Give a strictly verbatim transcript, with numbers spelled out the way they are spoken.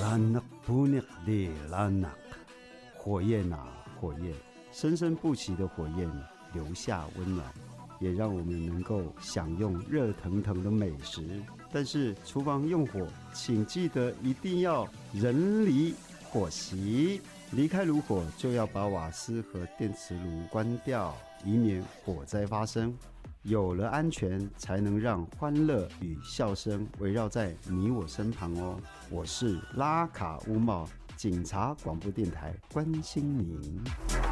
拉纳布尼里拉纳，火焰啊火焰，生生不息的火焰留下温暖，也让我们能够享用热腾腾的美食。但是厨房用火，请记得一定要人离火熄，离开炉火就要把瓦斯和电磁炉关掉，以免火灾发生。有了安全，才能让欢乐与笑声围绕在你我身旁哦。我是拉卡乌茂，警察广播电台，关心您。